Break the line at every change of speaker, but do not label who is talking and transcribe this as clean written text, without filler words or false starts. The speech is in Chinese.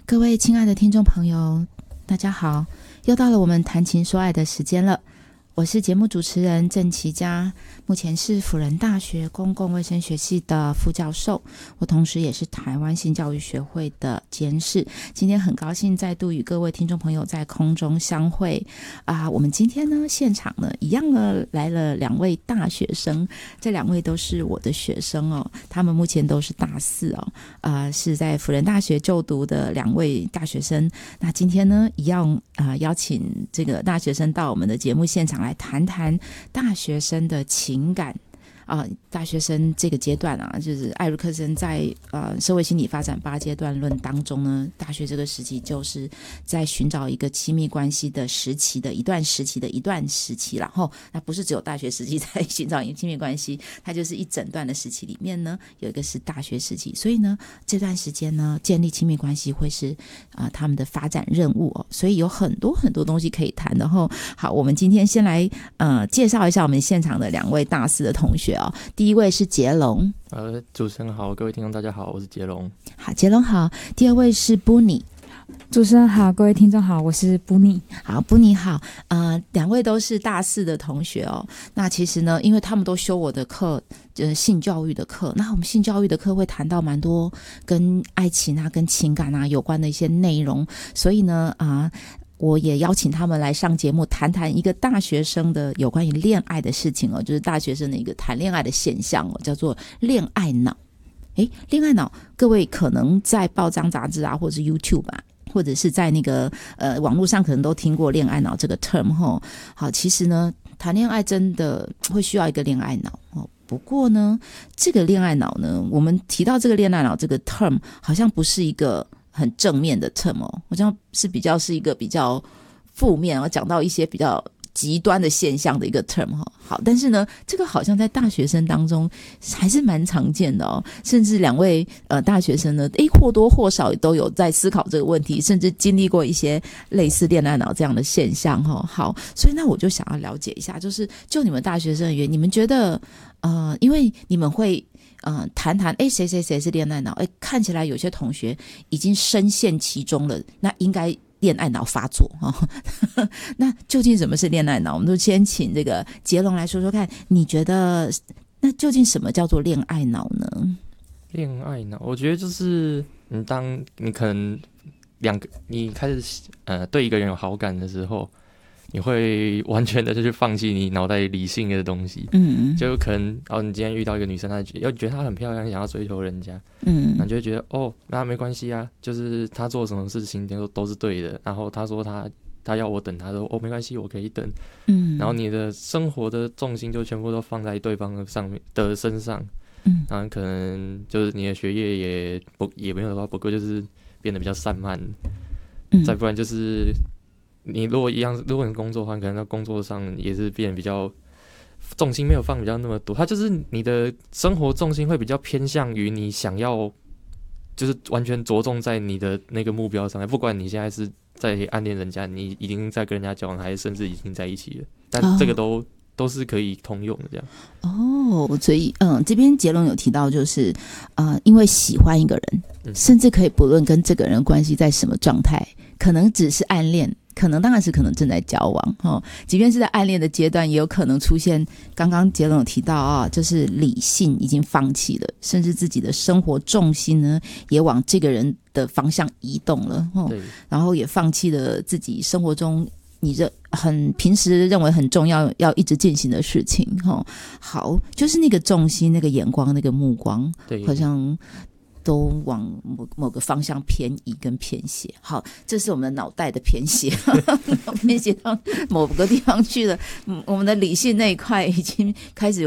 各位亲爱的听众朋友，大家好，又到了我们谈情说爱的时间了。我是节目主持人郑琪佳，目前是辅仁大学公共卫生学系的副教授，我同时也是台湾性教育学会的监事。今天很高兴再度与各位听众朋友在空中相会我们今天呢现场呢一样呢来了两位大学生，这两位都是我的学生哦，他们目前都是大四哦，是在辅仁大学就读的两位大学生。那今天呢一样邀请这个大学生到我们的节目现场来谈谈大学生的情感大学生这个阶段就是艾瑞克森在社会心理发展8阶段论当中呢，大学这个时期就是在寻找一个亲密关系的时期的一段时期，然后那不是只有大学时期在寻找一个亲密关系，它就是一整段的时期里面呢有一个是大学时期，所以呢这段时间呢建立亲密关系会是他们的发展任务所以有很多很多东西可以谈的好，我们今天先来介绍一下我们现场的两位大四的同学第一位是杰龙。
主持人好，各位听众大家好，我是杰龙。
好，杰龙好。第二位是布尼。
主持人好，各位听众好，我是布尼。
好，布尼好。两位都是大四的同学那其实呢，因为他们都修我的课，性教育的课。那我们性教育的课会谈到蛮多跟爱情跟情感有关的一些内容，所以呢我也邀请他们来上节目谈谈一个大学生的有关于恋爱的事情就是大学生的一个谈恋爱的现象叫做恋爱脑。恋爱脑，各位可能在报章杂志或者是 YouTube或者是在那个网络上可能都听过恋爱脑这个 term 好，其实呢谈恋爱真的会需要一个恋爱脑不过呢这个恋爱脑呢，我们提到这个恋爱脑这个 term 好像不是一个很正面的 term 好像是一个比较负面讲到一些比较极端的现象的一个 term 好，但是呢这个好像在大学生当中还是蛮常见的甚至两位大学生呢或多或少都有在思考这个问题，甚至经历过一些类似恋爱脑这样的现象好，所以那我就想要了解一下，就你们大学生而言，你们觉得因为你们会谈谈谁谁谁是恋爱脑看起来有些同学已经深陷其中了，那应该恋爱脑发作那究竟什么是恋爱脑？我们就先请这个杰龙来说说看，你觉得那究竟什么叫做恋爱脑呢？
恋爱脑，我觉得就是当你可能你开始对一个人有好感的时候，你会完全的就去放弃你脑袋里理性的东西，就可能你今天遇到一个女生，她觉得她很漂亮，想要追求人家，那你就会觉得那没关系就是她做什么事情都是对的，然后她说她要我等她说没关系，我可以等，然后你的生活的重心就全部都放在对方的身上，然后可能就是你的学业也没有的话，不过就是变得比较散漫，再不然就是你如果你工作的话，可能在工作上也是变得比较重心没有放比较那么多，它就是你的生活重心会比较偏向于你想要，就是完全着重在你的那个目标上，不管你现在是在暗恋人家，你已经在跟人家交往，还是甚至已经在一起了，但这个都是可以通用的这样。
所以这边杰龙有提到就是因为喜欢一个人，甚至可以不论跟这个人关系在什么状态，可能只是暗恋，可能正在交往即便是在暗恋的阶段，也有可能出现刚刚杰龙有提到就是理性已经放弃了，甚至自己的生活重心呢也往这个人的方向移动了然后也放弃了自己生活中你平时认为很重要要一直进行的事情好，就是那个重心那个眼光那个目光好像都往某个方向偏移跟偏斜。好，这是我们的脑袋的偏斜偏斜到某个地方去了，我们的理性那一块已经开始